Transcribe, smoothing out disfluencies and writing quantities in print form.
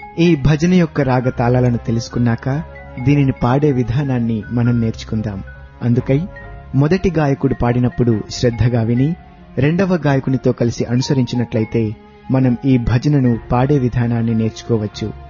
ఈ భజన యొక్క రాగ తాళాలను తెలుసుకున్నాక దీనిని పాడే విధానాన్ని మనం నేర్చుకుందాం. అందుకై మొదటి గాయకుడు పాడినప్పుడు శ్రద్ధగా విని రెండవ గాయకునితో కలిసి అనుసరించినట్లయితే మనం ఈ భజనను పాడే విధానాన్ని నేర్చుకోవచ్చు.